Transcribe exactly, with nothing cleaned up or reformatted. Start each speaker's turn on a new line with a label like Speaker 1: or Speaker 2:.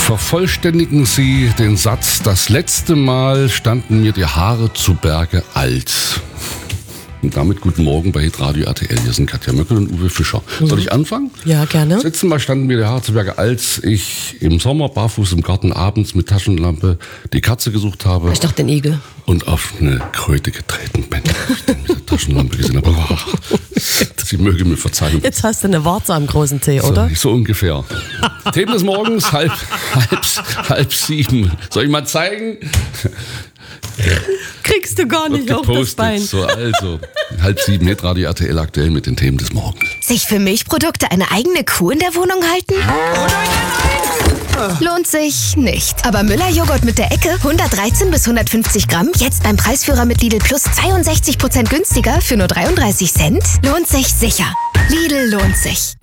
Speaker 1: Vervollständigen Sie den Satz: Das letzte Mal standen mir die Haare zu Berge alt. Und damit guten Morgen bei Hitradio R T L. Hier sind Katja Möckel und Uwe Fischer. Mhm. Soll ich anfangen?
Speaker 2: Ja, gerne.
Speaker 1: Das letzte Mal standen mir die Haare zu Berge, als ich im Sommer barfuß im Garten abends mit Taschenlampe die Katze gesucht habe.
Speaker 2: Ich dachte den Igel.
Speaker 1: Und auf eine Kröte getreten bin. Ich dann mit der Taschenlampe gesehen habe. Sie möge mir verzeihen.
Speaker 2: Jetzt hast du eine Warze am großen Tee, oder?
Speaker 1: So, so ungefähr. Themen des Morgens, halb, halb, halb sieben. Soll ich mal zeigen?
Speaker 2: Kriegst du gar nicht auf das Bein.
Speaker 1: So, also, halb sieben, Hitradio R T L aktuell mit den Themen des Morgens.
Speaker 3: Sich für Milchprodukte eine eigene Kuh in der Wohnung halten? Lohnt sich nicht. Aber Müller-Joghurt mit der Ecke, hundertdreizehn bis hundertfünfzig Gramm, jetzt beim Preisführer mit Lidl Plus zweiundsechzig Prozent günstiger für nur dreiunddreißig Cent? Lohnt sich sicher. Lidl lohnt sich.